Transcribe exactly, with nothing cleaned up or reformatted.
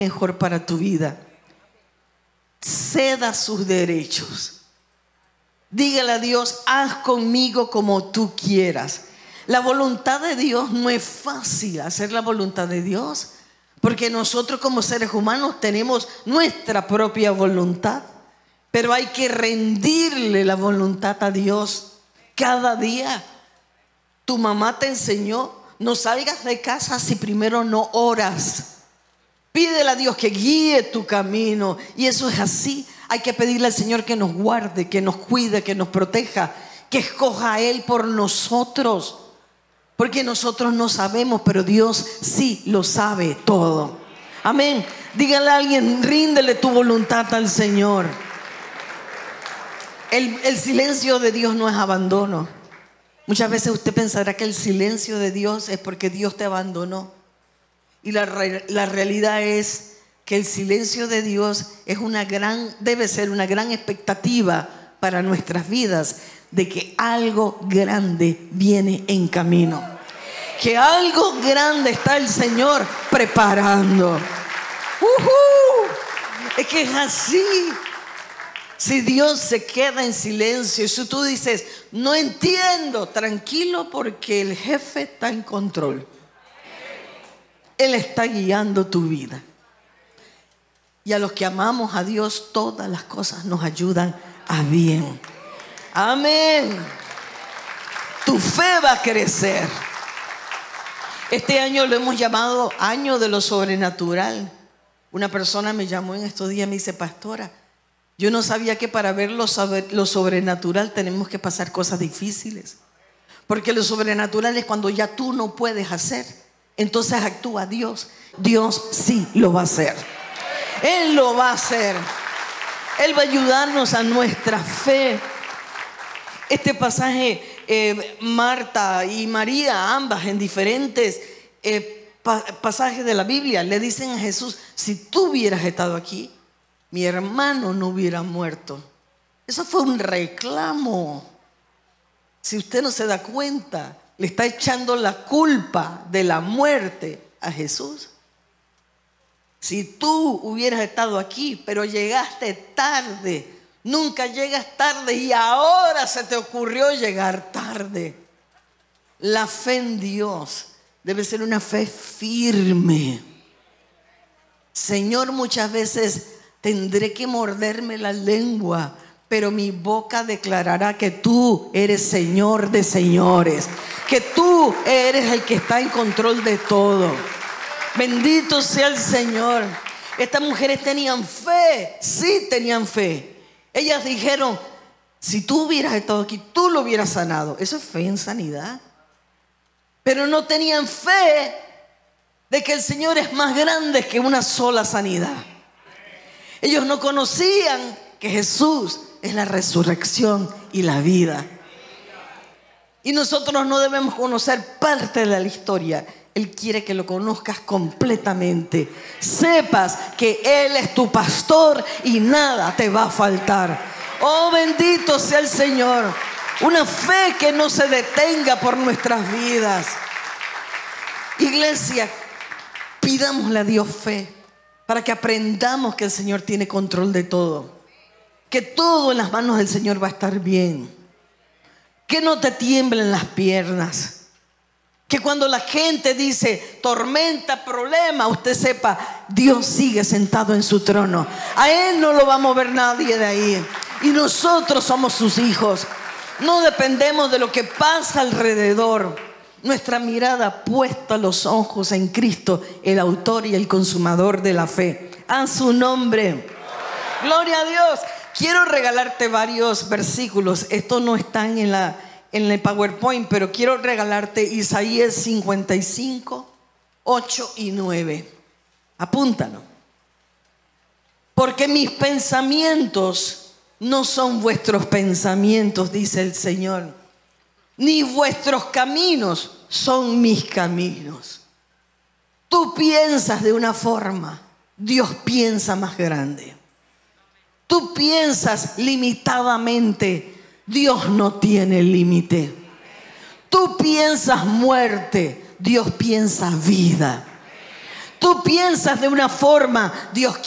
mejor para tu vida. Ceda sus derechos. Dígale a Dios, haz conmigo como tú quieras. La voluntad de Dios no es fácil hacer la voluntad de Dios, porque nosotros como seres humanos tenemos nuestra propia voluntad, pero hay que rendirle la voluntad a Dios cada día. Tu mamá te enseñó, no salgas de casa si primero no oras. Pídele a Dios que guíe tu camino. Y eso es así. Hay que pedirle al Señor que nos guarde, que nos cuide, que nos proteja, que escoja a Él por nosotros. Porque nosotros no sabemos, pero Dios sí lo sabe todo. Amén. Dígale a alguien, ríndele tu voluntad al Señor. El, el silencio de Dios no es abandono. Muchas veces usted pensará que el silencio de Dios es porque Dios te abandonó. Y la, la realidad es que el silencio de Dios es una gran, debe ser una gran expectativa para nuestras vidas de que algo grande viene en camino. Que algo grande está el Señor preparando. Uh-huh. Es que es así. Si Dios se queda en silencio y si tú dices, no entiendo, tranquilo porque el jefe está en control. Él está guiando tu vida. Y a los que amamos a Dios, todas las cosas nos ayudan a bien. Amén. Tu fe va a crecer. Este año lo hemos llamado Año de lo Sobrenatural. Una persona me llamó en estos días y me dice, pastora, yo no sabía que para ver lo, lo sobrenatural tenemos que pasar cosas difíciles. Porque lo sobrenatural es cuando ya tú no puedes hacer. Entonces actúa Dios. Dios sí lo va a hacer. Él lo va a hacer. Él va a ayudarnos a nuestra fe. Este pasaje, eh, Marta y María, ambas en diferentes eh, pa pasajes de la Biblia, le dicen a Jesús, si tú hubieras estado aquí, mi hermano no hubiera muerto. Eso fue un reclamo. Si usted no se da cuenta, le está echando la culpa de la muerte a Jesús. Si tú hubieras estado aquí, pero llegaste tarde, nunca llegas tarde y ahora se te ocurrió llegar tarde. La fe en Dios debe ser una fe firme. Señor, muchas veces tendré que morderme la lengua, pero mi boca declarará que tú eres Señor de señores, que tú eres el que está en control de todo. Bendito sea el Señor. Estas mujeres tenían fe, sí tenían fe. Ellas dijeron, si tú hubieras estado aquí, tú lo hubieras sanado. Eso es fe en sanidad. Pero no tenían fe de que el Señor es más grande que una sola sanidad. Ellos no conocían que Jesús es la resurrección y la vida. Y nosotros no debemos conocer parte de la historia. Él quiere que lo conozcas completamente. Sepas que Él es tu pastor y nada te va a faltar. Oh, bendito sea el Señor. Una fe que no se detenga por nuestras vidas. Iglesia, pidámosle a Dios fe para que aprendamos que el Señor tiene control de todo. Que todo en las manos del Señor va a estar bien. Que no te tiemblen las piernas. Que cuando la gente dice tormenta, problema, usted sepa, Dios sigue sentado en su trono. A Él no lo va a mover nadie de ahí. Y nosotros somos sus hijos. No dependemos de lo que pasa alrededor. Nuestra mirada puesta a los ojos en Cristo, el autor y el consumador de la fe. A su nombre. Gloria a Dios. Quiero regalarte varios versículos. Estos no están en la en el PowerPoint, pero quiero regalarte Isaías cincuenta y cinco, ocho y nueve. Apúntalo. Porque mis pensamientos no son vuestros pensamientos, dice el Señor, ni vuestros caminos son mis caminos. Tú piensas de una forma, Dios piensa más grande. Tú piensas limitadamente, Dios no tiene límite. Tú piensas muerte, Dios piensa vida. Tú piensas de una forma, Dios